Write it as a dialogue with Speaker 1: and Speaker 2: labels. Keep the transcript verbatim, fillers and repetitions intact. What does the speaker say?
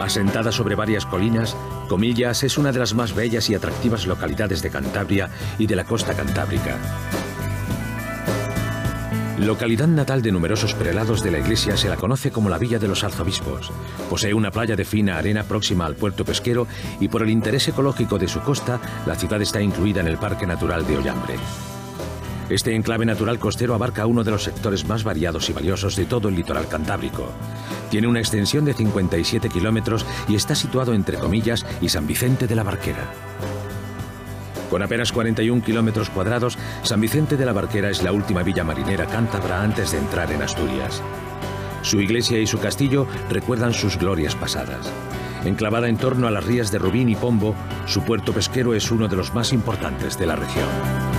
Speaker 1: Asentada sobre varias colinas, Comillas es una de las más bellas y atractivas localidades de Cantabria y de la costa cantábrica. Localidad natal de numerosos prelados de la Iglesia, se la conoce como la Villa de los Arzobispos. Posee una playa de fina arena próxima al puerto pesquero y por el interés ecológico de su costa, la ciudad está incluida en el Parque Natural de Ollambre. Este enclave natural costero abarca uno de los sectores más variados y valiosos de todo el litoral cantábrico. Tiene una extensión de cincuenta y siete kilómetros y está situado entre Comillas y San Vicente de la Barquera. Con apenas cuarenta y un kilómetros cuadrados, San Vicente de la Barquera es la última villa marinera cántabra antes de entrar en Asturias. Su iglesia y su castillo recuerdan sus glorias pasadas. Enclavada en torno a las rías de Rubín y Pombo, su puerto pesquero es uno de los más importantes de la región.